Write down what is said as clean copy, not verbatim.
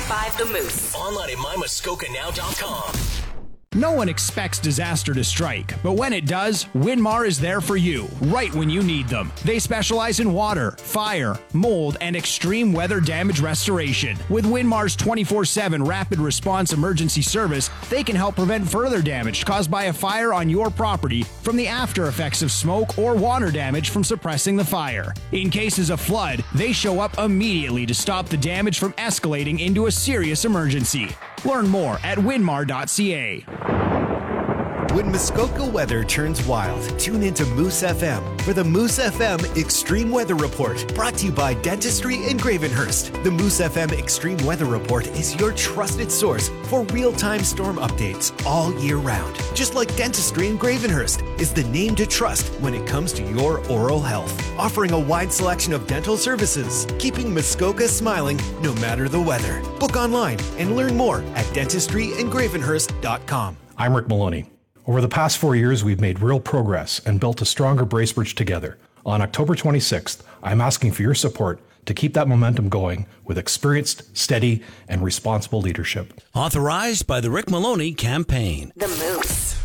101.5 The Moose. Online at mymuskokanow.com. No one expects disaster to strike, but when it does, Winmar is there for you, right when you need them. They specialize in water, fire, mold, and extreme weather damage restoration. With Winmar's 24/7 rapid response emergency service, they can help prevent further damage caused by a fire on your property from the after effects of smoke or water damage from suppressing the fire. In cases of flood, they show up immediately to stop the damage from escalating into a serious emergency. Learn more at winmar.ca. When Muskoka weather turns wild, tune into Moose FM for the Moose FM Extreme Weather Report, brought to you by Dentistry in Gravenhurst. The Moose FM Extreme Weather Report is your trusted source for real-time storm updates all year round. Just like Dentistry in Gravenhurst is the name to trust when it comes to your oral health. Offering a wide selection of dental services, keeping Muskoka smiling no matter the weather. Book online and learn more at dentistryingravenhurst.com. I'm Rick Maloney. Over the past 4 years, we've made real progress and built a stronger Bracebridge together. On October 26th, I'm asking for your support to keep that momentum going with experienced, steady, and responsible leadership. Authorized by the Rick Maloney Campaign. The Moose.